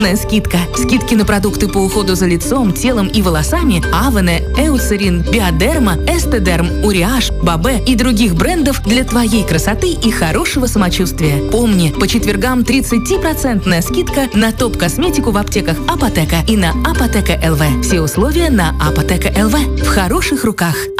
Скидка. Скидки на продукты по уходу за лицом, телом и волосами Avene, Eucerin, Bioderma, Estederm, Uriage, Babe и других брендов для твоей красоты и хорошего самочувствия. Помни, по четвергам 30% скидка на топ-косметику в аптеках Апотека и на Апотека ЛВ. Все условия на Апотека ЛВ. В хороших руках.